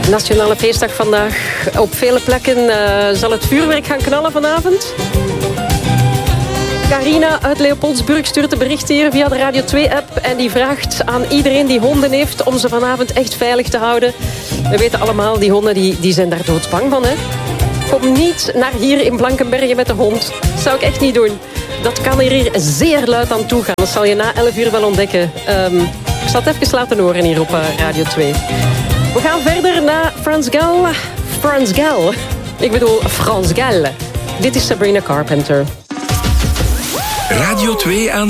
Nationale feestdag vandaag. Op vele plekken zal het vuurwerk gaan knallen vanavond. Carina uit Leopoldsburg stuurt een bericht hier via de Radio 2-app. En die vraagt aan iedereen die honden heeft om ze vanavond echt veilig te houden. We weten allemaal, die honden die zijn daar doodsbang van, hè. Kom niet naar hier in Blankenbergen met de hond. Dat zou ik echt niet doen. Dat kan hier zeer luid aan toe gaan. Dat zal je na 11 uur wel ontdekken. Ik zal het even laten horen hier op Radio 2. We gaan verder naar Frans Gal. Ik bedoel Frans Gal. Dit is Sabrina Carpenter. Radio 2 aan